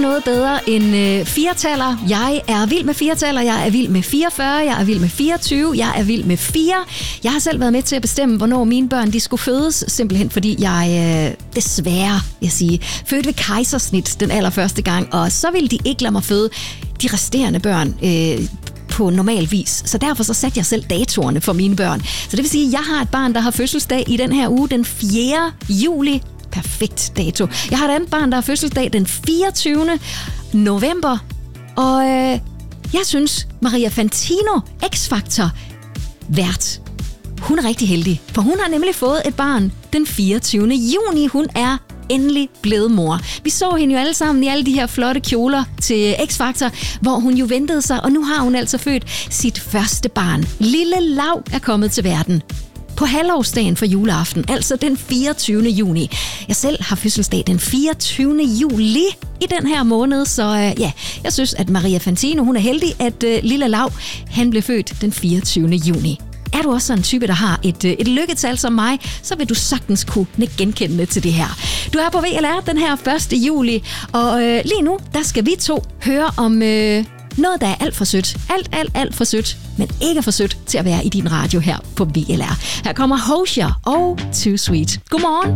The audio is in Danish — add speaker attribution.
Speaker 1: noget bedre end firetaller. Jeg er vild med firetaller, jeg er vild med 44, jeg er vild med 24, jeg er vild med 4. Jeg har selv været med til at bestemme, hvornår mine børn de skulle fødes, simpelthen fordi jeg desværre, jeg sige, fødte ved kejsersnit den allerførste gang, og så ville de ikke lade mig føde de resterende børn på normal vis. Så derfor så satte jeg selv datorerne for mine børn. Så det vil sige, at jeg har et barn, der har fødselsdag i den her uge, den 4. juli. Perfekt dato. Jeg har et andet barn, der har fødselsdag den 24. november. Og jeg synes, Maria Fantino, X-Factor, vært. Hun er rigtig heldig, for hun har nemlig fået et barn den 24. juni. Hun er endelig blevet mor. Vi så hende jo alle sammen i alle de her flotte kjoler til X-Factor, hvor hun jo ventede sig, og nu har hun altså født sit første barn. Lille Lav er kommet til verden på halvårsdagen for juleaften, altså den 24. juni. Jeg selv har fødselsdag den 24. juli i den her måned, så jeg synes, at Maria Fantino, hun er heldig, at Lille Lav, han blev født den 24. juni. Er du også sådan en type, der har et lykketal som mig, så vil du sagtens kunne genkende til det her. Du er på VLR den her 1. juli, og lige nu, der skal vi to høre om noget, der er alt for sødt. Alt for sødt, men ikke for sødt til at være i din radio her på VLR. Her kommer Hozier og Too Sweet. Godmorgen.